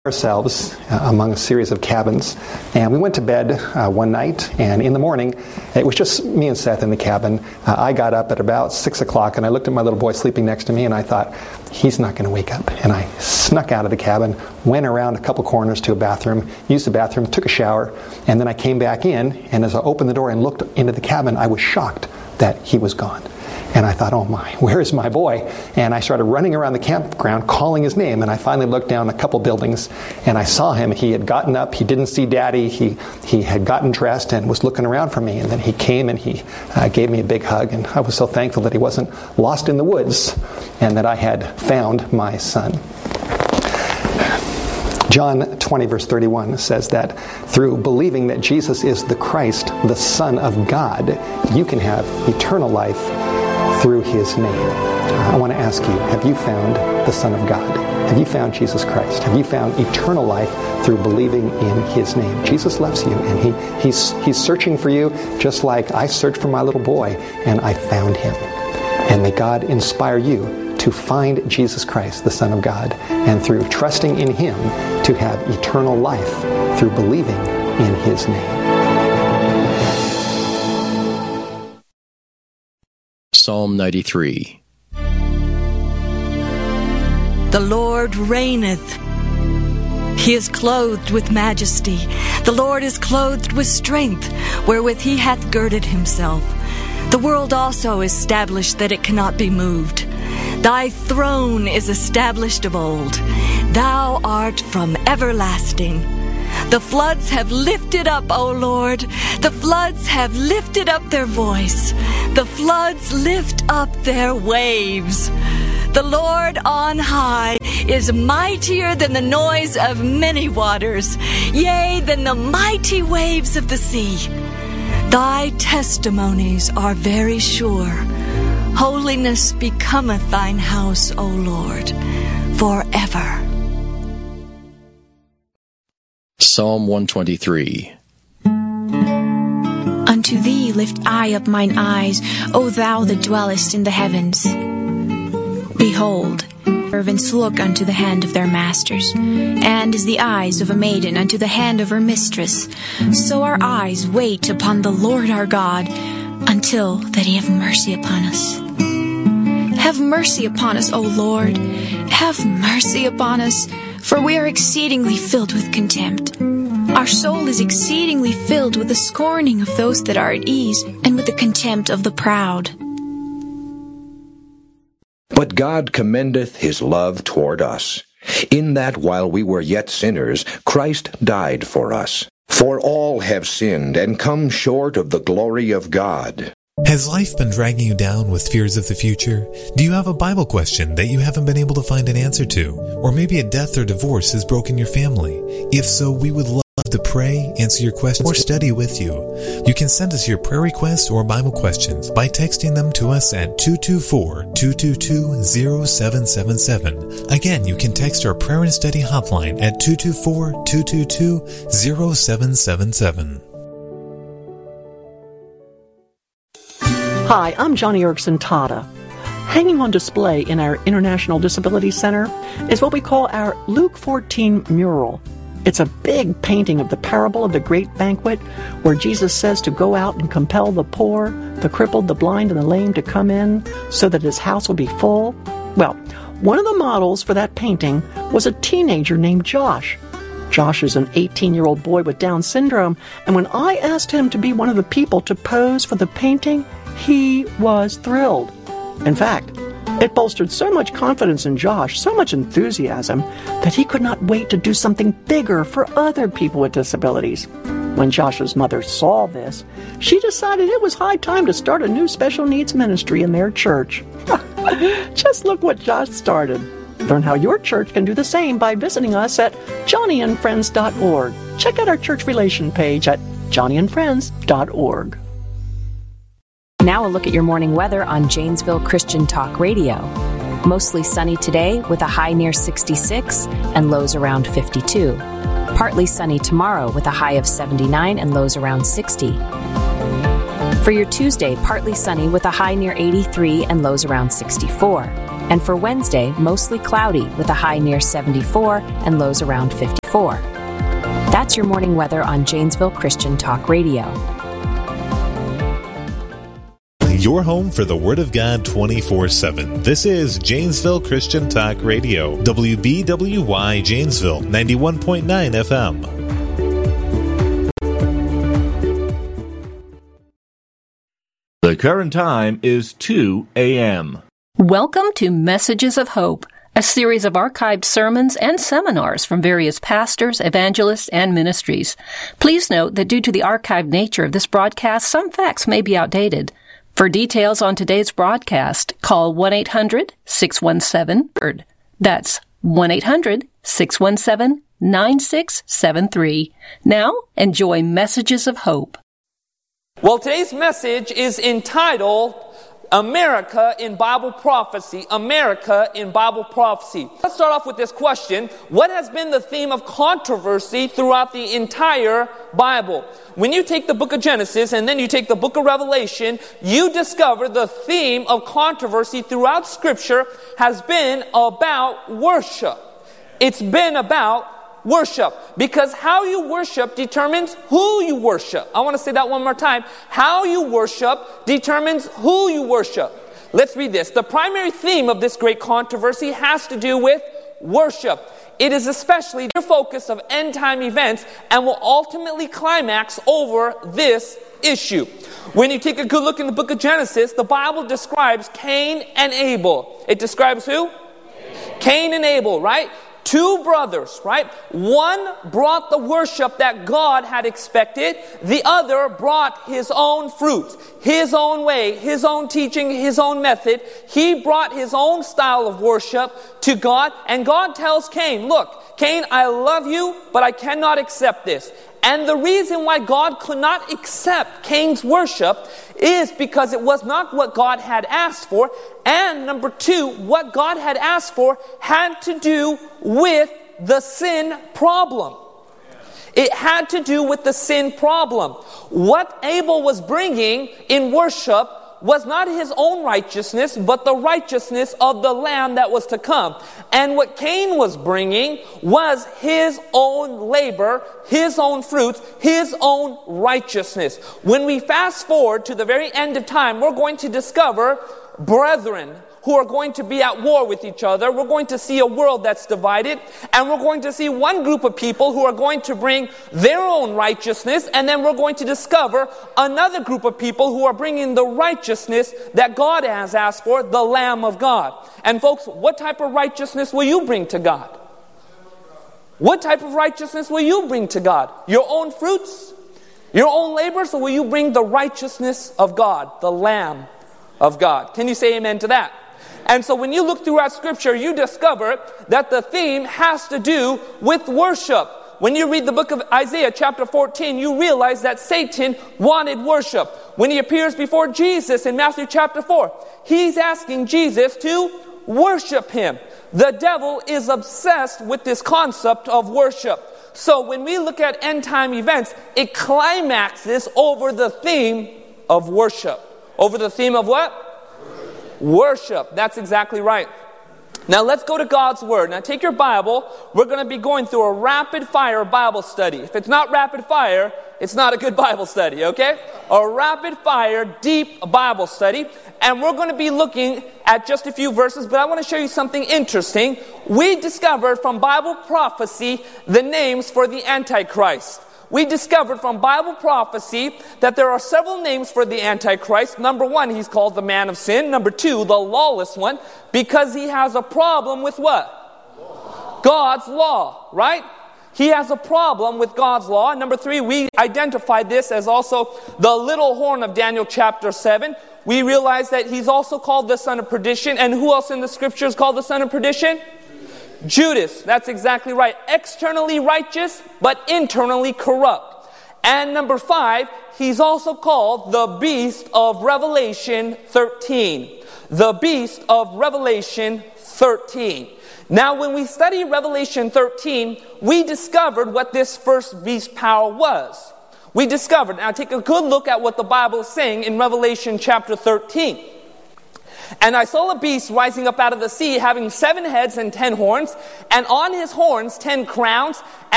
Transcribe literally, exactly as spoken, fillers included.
ourselves uh, among a series of cabins, and we went to bed uh, one night, and in the morning it was just me and Seth in the cabin. uh, I got up at about six o'clock and I looked at my little boy sleeping next to me, and I thought, he's not going to wake up. And I snuck out of the cabin, went around a couple corners to a bathroom, used the bathroom, took a shower, and then I came back in, and as I opened the door and looked into the cabin, I was shocked that he was gone. And I thought, oh my, where is my boy? And I started running around the campground calling his name, and I finally looked down a couple buildings and I saw him. He had gotten up, he didn't see Daddy, he he had gotten dressed and was looking around for me, and then he came and he uh, gave me a big hug, and I was so thankful that he wasn't lost in the woods and that I had found my son. John twenty verse thirty-one says that through believing that Jesus is the Christ, the Son of God, you can have eternal life through His name. I want to ask you, have you found the Son of God? Have you found Jesus Christ? Have you found eternal life through believing in His name? Jesus loves you, and he, he's, he's searching for you just like I searched for my little boy, and I found Him. And may God inspire you to find Jesus Christ, the Son of God, and through trusting in Him to have eternal life through believing in His name. Psalm ninety-three. The Lord reigneth. He is clothed with majesty. The Lord is clothed with strength, wherewith He hath girded Himself. The world also is established that it cannot be moved. Thy throne is established of old. Thou art from everlasting. The floods have lifted up, O Lord. The floods have lifted up their voice. The floods lift up their waves. The Lord on high is mightier than the noise of many waters, yea, than the mighty waves of the sea. Thy testimonies are very sure. Holiness becometh thine house, O Lord, forever. Psalm one twenty-three. Unto thee lift I up mine eyes, O thou that dwellest in the heavens. Behold, servants look unto the hand of their masters, and as the eyes of a maiden unto the hand of her mistress, so our eyes wait upon the Lord our God, until that He have mercy upon us. Have mercy upon us, O Lord. Have mercy upon us, for we are exceedingly filled with contempt. Our soul is exceedingly filled with the scorning of those that are at ease, and with the contempt of the proud. But God commendeth His love toward us, in that while we were yet sinners, Christ died for us. For all have sinned and come short of the glory of God. Has life been dragging you down with fears of the future? Do you have a Bible question that you haven't been able to find an answer to? Or maybe a death or divorce has broken your family? If so, we would love to pray, answer your questions, or study with you. You can send us your prayer requests or Bible questions by texting them to us at two two four, two two two, zero seven seven seven. Again, you can text our prayer and study hotline at two two four, two two two, zero seven seven seven. Hi, I'm Johnny Erickson Tada. Hanging on display in our International Disability Center is what we call our Luke fourteen mural. It's a big painting of the parable of the great banquet, where Jesus says to go out and compel the poor, the crippled, the blind, and the lame to come in so that His house will be full. Well, one of the models for that painting was a teenager named Josh. Josh is an eighteen-year-old boy with Down syndrome, and when I asked him to be one of the people to pose for the painting, he was thrilled. In fact, it bolstered so much confidence in Josh, so much enthusiasm, that he could not wait to do something bigger for other people with disabilities. When Josh's mother saw this, she decided it was high time to start a new special needs ministry in their church. Just look what Josh started. Learn how your church can do the same by visiting us at johnny and friends dot org. Check out our church relation page at johnny and friends dot org. Now a look at your morning weather on Janesville Christian Talk Radio. Mostly sunny today with a high near sixty-six and lows around fifty-two. Partly sunny tomorrow with a high of seventy-nine and lows around sixty. For your Tuesday, partly sunny with a high near eighty-three and lows around sixty-four. And for Wednesday, mostly cloudy with a high near seventy-four and lows around fifty-four. That's your morning weather on Janesville Christian Talk Radio. Your home for the Word of God twenty-four seven. This is Janesville Christian Talk Radio. W B W Y Janesville, ninety-one point nine F M. The current time is two a.m. Welcome to Messages of Hope, a series of archived sermons and seminars from various pastors, evangelists, and ministries. Please note that due to the archived nature of this broadcast, some facts may be outdated. For details on today's broadcast, call one eight hundred six one seven B I R D. That's one eight hundred six one seven nine six seven three. Now, enjoy Messages of Hope. Well, today's message is entitled America in Bible Prophecy. America in Bible Prophecy. Let's start off with this question. What has been the theme of controversy throughout the entire Bible? When you take the book of Genesis and then you take the book of Revelation, you discover the theme of controversy throughout Scripture has been about worship. It's been about worship, because how you worship determines who you worship. I want to say that one more time. How you worship determines who you worship. Let's read this. The primary theme of this great controversy has to do with worship. It is especially the focus of end-time events and will ultimately climax over this issue. When you take a good look in the book of Genesis, the Bible describes Cain and Abel. It describes who? Cain, Cain and Abel, right? Two brothers, right? One brought the worship that God had expected. The other brought his own fruit, his own way, his own teaching, his own method. He brought his own style of worship to God. And God tells Cain, look, Cain, I love you, but I cannot accept this. And the reason why God could not accept Cain's worship is because it was not what God had asked for. And number two, what God had asked for had to do with the sin problem. It had to do with the sin problem. What Abel was bringing in worship was not his own righteousness, but the righteousness of the Lamb that was to come. And what Cain was bringing was his own labor, his own fruits, his own righteousness. When we fast forward to the very end of time, we're going to discover brethren who are going to be at war with each other. We're going to see a world that's divided, and we're going to see one group of people who are going to bring their own righteousness, and then we're going to discover another group of people who are bringing the righteousness that God has asked for, the Lamb of God. And folks, what type of righteousness will you bring to God? What type of righteousness will you bring to God? Your own fruits? Your own labors? Or will you bring the righteousness of God, the Lamb of God? Can you say amen to that? And so when you look throughout Scripture, you discover that the theme has to do with worship. When you read the book of Isaiah chapter fourteen, you realize that Satan wanted worship. When he appears before Jesus in Matthew chapter four, he's asking Jesus to worship him. The devil is obsessed with this concept of worship. So when we look at end time events, it climaxes over the theme of worship. Over the theme of what? Worship. That's exactly right. Now let's go to God's Word. Now take your Bible. We're going to be going through a rapid fire Bible study. If it's not rapid fire, it's not a good Bible study, okay? A rapid fire, deep Bible study. And we're going to be looking at just a few verses, but I want to show you something interesting. We discovered from Bible prophecy the names for the Antichrist. We discovered from Bible prophecy that there are several names for the Antichrist. Number one, he's called the man of sin. Number two, the lawless one, because he has a problem with what? God's law, right? He has a problem with God's law. Number three, we identified this as also the little horn of Daniel chapter seven. We realize that he's also called the son of perdition. And who else in the scripture is called the son of perdition? Judas. That's exactly right. Externally righteous, but internally corrupt. And number five, he's also called the beast of Revelation thirteen. The beast of Revelation thirteen. Now, when we study Revelation thirteen, we discovered what this first beast power was. We discovered, now take a good look at what the Bible is saying in Revelation chapter thirteen. And I saw a beast rising up out of the sea, having seven heads and ten horns, and on his horns ten crowns,